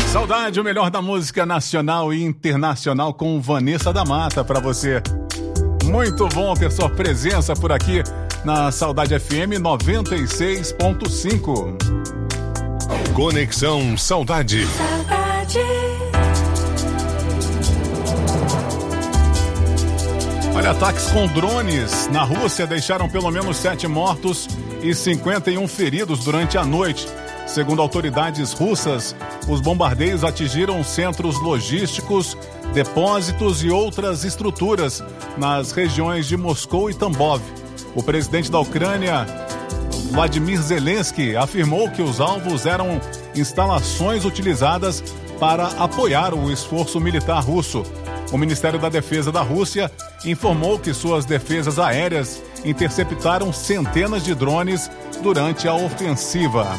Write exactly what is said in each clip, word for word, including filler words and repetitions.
Saudade, o melhor da música nacional e internacional com Vanessa da Mata para você. Muito bom ter sua presença por aqui na Saudade F M noventa e seis ponto cinco. Conexão Saudade. Saudade. Olha, ataques com drones na Rússia deixaram pelo menos sete mortos e cinquenta e um feridos durante a noite. Segundo autoridades russas, os bombardeios atingiram centros logísticos, depósitos e outras estruturas nas regiões de Moscou e Tambov. O presidente da Ucrânia, Vladimir Zelensky, afirmou que os alvos eram instalações utilizadas para apoiar o esforço militar russo. O Ministério da Defesa da Rússia informou que suas defesas aéreas interceptaram centenas de drones durante a ofensiva.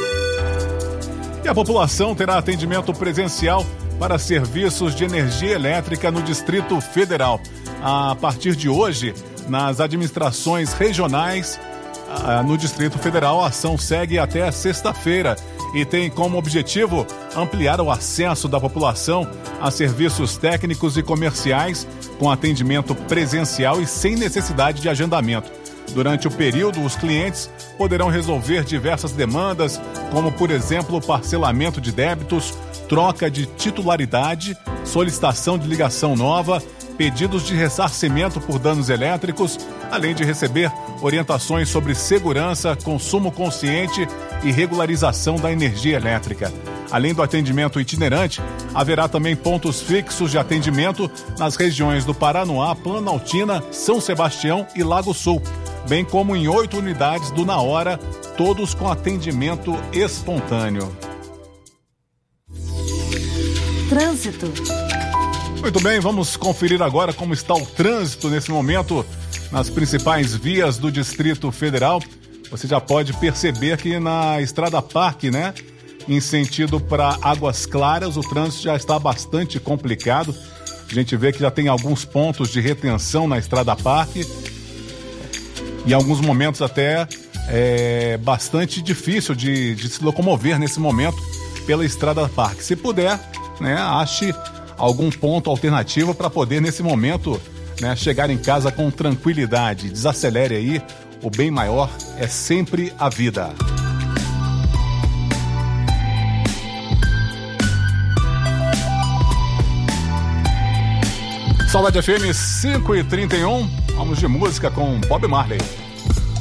E a população terá atendimento presencial para serviços de energia elétrica no Distrito Federal. A partir de hoje, nas administrações regionais no Distrito Federal, a ação segue até sexta-feira e tem como objetivo ampliar o acesso da população a serviços técnicos e comerciais com atendimento presencial e sem necessidade de agendamento. Durante o período, os clientes poderão resolver diversas demandas, como, por exemplo, parcelamento de débitos, troca de titularidade, solicitação de ligação nova, pedidos de ressarcimento por danos elétricos, além de receber orientações sobre segurança, consumo consciente e regularização da energia elétrica. Além do atendimento itinerante, haverá também pontos fixos de atendimento nas regiões do Paranoá, Planaltina, São Sebastião e Lago Sul, bem como em oito unidades do Na Hora, todos com atendimento espontâneo. Trânsito. Muito bem, vamos conferir agora como está o trânsito nesse momento nas principais vias do Distrito Federal. Você já pode perceber que na Estrada Parque, né, em sentido para Águas Claras, o trânsito já está bastante complicado. A gente vê que já tem alguns pontos de retenção na Estrada Parque. Em alguns momentos até é bastante difícil de, de se locomover nesse momento pela Estrada Parque. Se puder, né, ache algum ponto alternativo para poder nesse momento, né, chegar em casa com tranquilidade. Desacelere aí, o bem maior é sempre a vida. Saudade F M cinco e trinta e um, vamos de música com Bob Marley.